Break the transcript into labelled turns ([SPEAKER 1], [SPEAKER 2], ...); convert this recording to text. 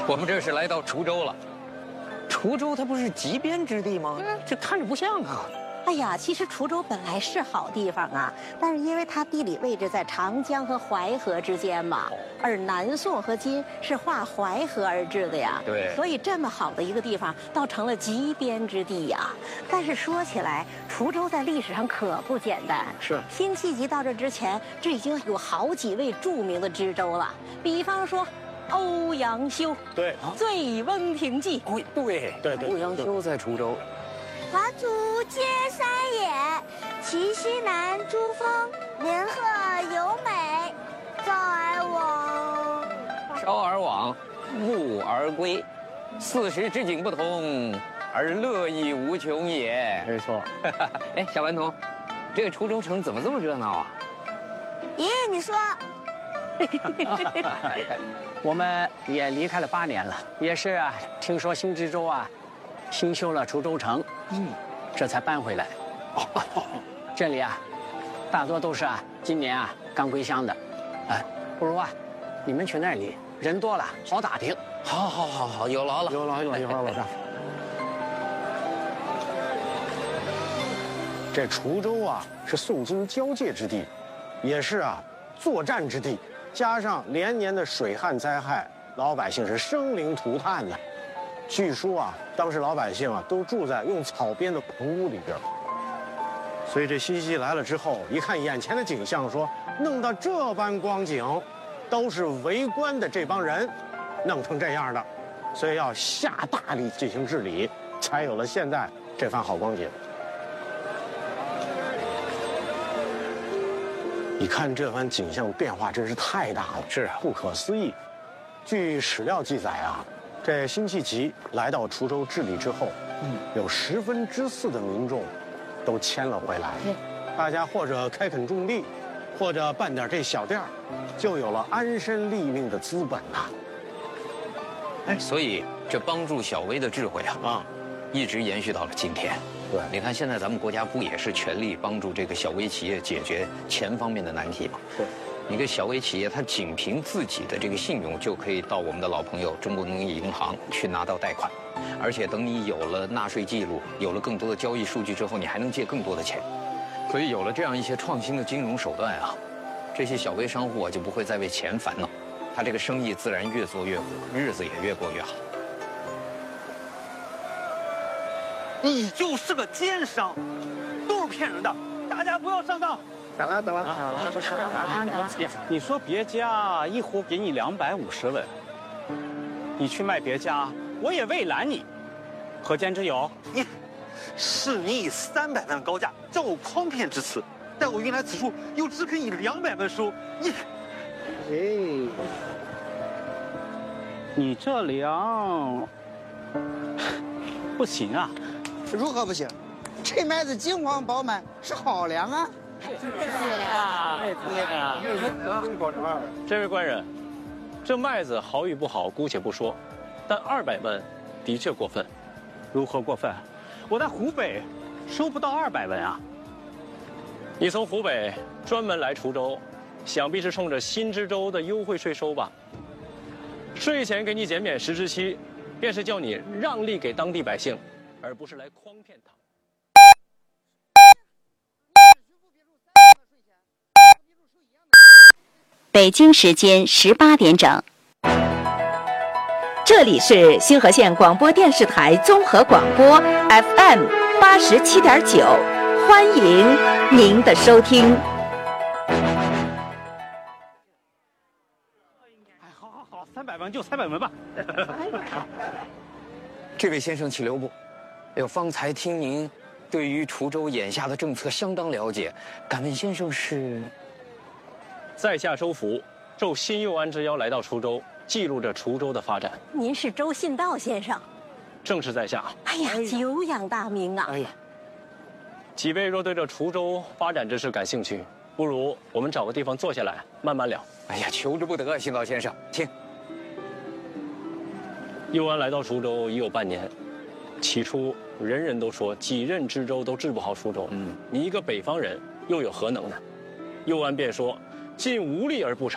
[SPEAKER 1] 我们这是来到滁州了。滁州它不是极边之地吗？这看着不像啊。
[SPEAKER 2] 哎呀，其实滁州本来是好地方啊，但是因为它地理位置在长江和淮河之间嘛，而南宋和金是划淮河而治的呀，
[SPEAKER 1] 对，
[SPEAKER 2] 所以这么好的一个地方，倒成了极边之地呀。但是说起来，滁州在历史上可不简单。
[SPEAKER 1] 是，
[SPEAKER 2] 辛弃疾到这之前，这已经有好几位著名的知州了，比方说欧阳修，
[SPEAKER 3] 对，
[SPEAKER 2] 《醉翁亭记》。
[SPEAKER 1] 哦，对，欧阳修在滁州。
[SPEAKER 4] 华族皆山也，其西南诸峰，连壑尤美，召而往。
[SPEAKER 1] 朝而往，暮而归，四时之景不同，而乐亦无穷也。
[SPEAKER 3] 没错。
[SPEAKER 1] 哎，小顽童，这个滁州城怎么这么热闹啊？
[SPEAKER 4] 爷爷，你说，
[SPEAKER 5] 我们也离开了8年了，也是啊，听说新知州啊，新修了滁州城，这才搬回来。这里啊，大多都是啊，今年啊刚归乡的，不如啊，你们去那里，人多了，好打听。
[SPEAKER 1] 好，有劳了。
[SPEAKER 3] 有劳，老丈。这滁州啊，是宋金交界之地，也是啊作战之地，加上连年的水旱灾害，老百姓是生灵涂炭呐。据说啊，当时老百姓啊都住在用草编的棚屋里边。所以这辛弃疾来了之后，一看眼前的景象，说弄到这般光景，都是为官的这帮人弄成这样的，所以要下大力进行治理，才有了现在这番好光景。你看这番景象变化真是太大了，
[SPEAKER 1] 是啊，
[SPEAKER 3] 不可思议。据史料记载啊，这辛弃疾来到滁州治理之后，有4%的民众都迁了回来，大家或者开垦种地，或者办点这小店儿，就有了安身立命的资本呐。
[SPEAKER 1] 哎，所以这帮助小微的智慧啊，一直延续到了今天。
[SPEAKER 3] 对，
[SPEAKER 1] 你看现在咱们国家不也是全力帮助这个小微企业解决钱方面的难题吗？
[SPEAKER 3] 对，
[SPEAKER 1] 一个小微企业，它仅凭自己的这个信用，就可以到我们的老朋友中国农业银行去拿到贷款，而且等你有了纳税记录，有了更多的交易数据之后，你还能借更多的钱。所以有了这样一些创新的金融手段啊，这些小微商户啊就不会再为钱烦恼，他这个生意自然越做越火，日子也越过越好。
[SPEAKER 6] 你就是个奸商，都是骗人的，大家不要上当。
[SPEAKER 3] 等了，
[SPEAKER 6] 你说别家一壶给你250文，你去卖别家，我也未拦你。可见之有？是你以300文高价叫我诓骗之词，待我运来此处又只肯以200文收，你这粮不行啊。
[SPEAKER 7] 如何不行？这麦子金黄饱满，是好粮啊！
[SPEAKER 6] 这位官人，这麦子好与不好姑且不说，但200文的确过分。如何过分？我在湖北收不到200文啊！你从湖北专门来滁州，想必是冲着新知州的优惠税收吧？税前给你减免10之7，便是叫你让利给当地百姓，而不是来诓骗他。
[SPEAKER 8] 北京时间18点整，这里是星河县广播电视台综合广播 FM 87.9，欢迎您的收听。
[SPEAKER 6] 好，300文就300文吧。
[SPEAKER 1] 这位先生，请留步。哎呦，方才听您对于滁州眼下的政策相当了解，敢问先生是？
[SPEAKER 6] 在下周福，受新右安之邀来到滁州，记录着滁州的发展。
[SPEAKER 2] 您是周信道先生？
[SPEAKER 6] 正是在下。
[SPEAKER 2] 哎呀，久仰大名啊！
[SPEAKER 3] 哎呀，
[SPEAKER 6] 几位若对这滁州发展之事感兴趣，不如我们找个地方坐下来慢慢聊。
[SPEAKER 1] 哎呀，求之不得，信道先生，请。
[SPEAKER 6] 右安来到滁州已有半年，起初人人都说几任知州都治不好滁州。你一个北方人又有何能呢？右安便说：“尽无力而不成。”